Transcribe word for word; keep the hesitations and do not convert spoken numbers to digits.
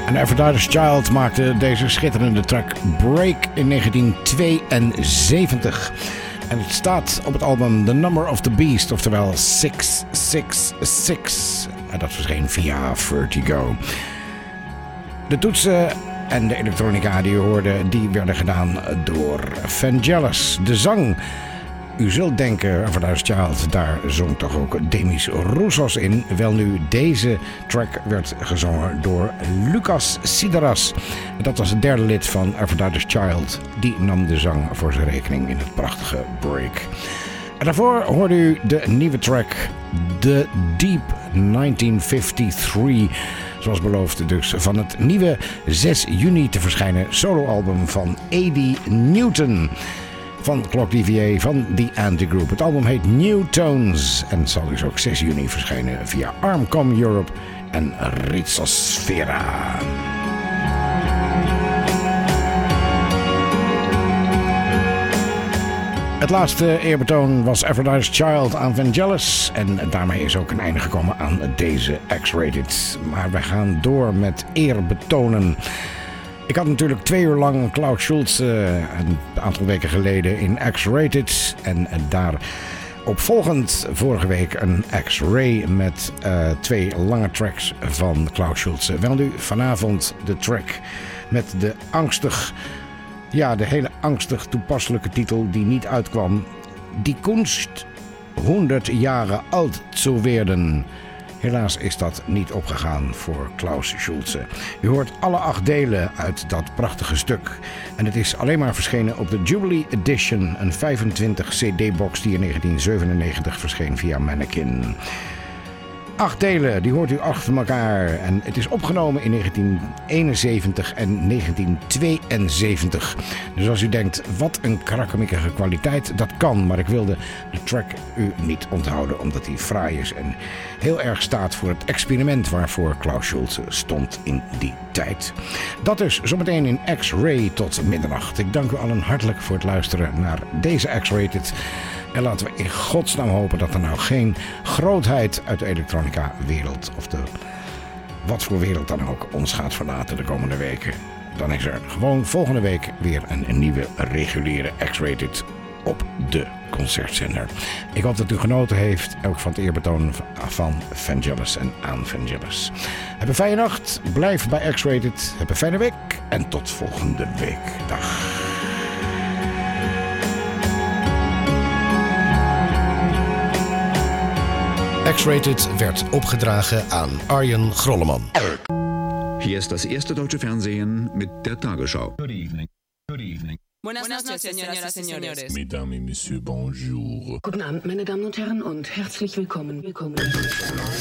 En Aphrodite's Child maakte deze schitterende track Break in negentien tweeënzeventig. En het staat op het album The Number of the Beast, oftewel zes zes zes. En dat verscheen via Vertigo. De toetsen en de elektronica die je hoorde, die werden gedaan door Vangelis. De zang, u zult denken, Aphrodite's Child, daar zong toch ook Demis Roussos in. Wel nu, deze track werd gezongen door Lucas Sideras. Dat was het derde lid van Aphrodite's Child. Die nam de zang voor zijn rekening in het prachtige Break. En daarvoor hoorde u de nieuwe track The Deep negentien vijfenvijftig. Zoals beloofd dus van het nieuwe zes juni te verschijnen soloalbum van Eddie Newton. Van Clock D V A van The Anti-Group. Het album heet New Tones en zal dus ook zes juni verschijnen via Armcom Europe en Rizosfera. Het laatste eerbetoon was Aphrodite's Child aan Vangelis. En daarmee is ook een einde gekomen aan deze X-Rated. Maar we gaan door met eerbetonen. Ik had natuurlijk twee uur lang Klaus Schulze uh, een aantal weken geleden in X-Rated. En daar opvolgend vorige week een X-Ray met uh, twee lange tracks van Klaus Schulze. Wel nu vanavond de track met de angstig... Ja, de hele angstig toepasselijke titel die niet uitkwam. Die Kunst honderd jaren alt zu werden. Helaas is dat niet opgegaan voor Klaus Schulze. U hoort alle acht delen uit dat prachtige stuk. En het is alleen maar verschenen op de Jubilee Edition. Een vijfentwintig cd-box die in negentien zevenennegentig verscheen via Mannequin. Acht delen, die hoort u achter elkaar. En het is opgenomen in negentien eenenzeventig en negentien tweeënzeventig. Dus als u denkt, wat een krakkemikkige kwaliteit, dat kan. Maar ik wilde de track u niet onthouden, omdat die fraai is en heel erg staat voor het experiment waarvoor Klaus Schulze stond in die tijd. Dat dus zometeen in X-Ray tot middernacht. Ik dank u allen hartelijk voor het luisteren naar deze X-Rated. En laten we in godsnaam hopen dat er nou geen grootheid uit de elektronica-wereld, of de wat voor wereld dan ook, ons gaat verlaten de komende weken. Dan is er gewoon volgende week weer een, een nieuwe reguliere X-Rated op de concertzender. Ik hoop dat u genoten heeft, ook van het eerbetoon van Vangelis en aan Vangelis. Heb een fijne nacht, blijf bij X-Rated, heb een fijne week en tot volgende week. Dag. X-Rated werd opgedragen aan Arjen Grolleman. Hier ist das erste deutsche Fernsehen mit der Tagesschau. Good evening. Good evening. Buenas noches, señoras y señores. Mesdames et messieurs, bonjour. Guten Abend, meine Damen und Herren, und herzlich willkommen. Willkommen.